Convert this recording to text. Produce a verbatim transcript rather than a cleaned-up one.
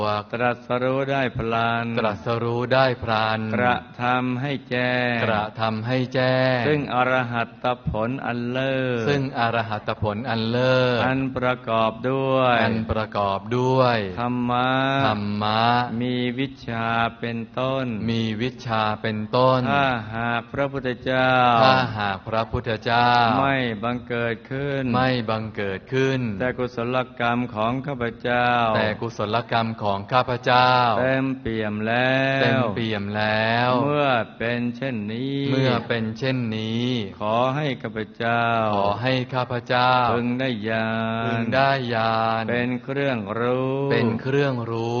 ตรัสรู้ได้พลันตรัสรู้ได้พลันกระทำให้แจ้งกระทำให้แจ้งซึ่งอรหัตผลอันเลิศซึ่งอรหัตผลอันเลิศอันประกอบด้วยอันประกอบด้วยธรรมะธรรมะมีวิชชาเป็นต้นมีวิชชาเป็นต้นถ้าหากพระพุทธเจ้าถ้าหากพระพุทธเจ้าไม่บังเกิดขึ้นไม่บังเกิดขึ้นแต่กุศลกรรมของข้าพเจ้าแต่กุศลกรรมของข้าพเจ้าเต็มเปี่ยมแล้วเต็มเปี่ยมแล้วเมื่อเป็นเช่นนี้เมื่อเป็นเช่นนี้ขอให้ข้าพเจ้าขอให้ข้าพเจ้าพึงได้ญาณพึงได้ญาณเป็นเครื่องรู้เป็นเครื่องรู้